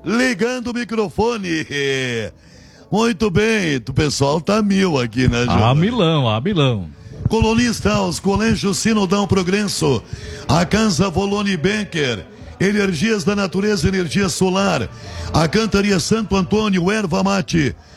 ligando o microfone. Muito bem, o pessoal tá mil aqui, né, João? A milão. Colunista, os colégios Sinodal Progresso, a Casa Volone Becker, Energias da Natureza, Energia Solar, a Cantaria Santo Antônio, Erva Mate,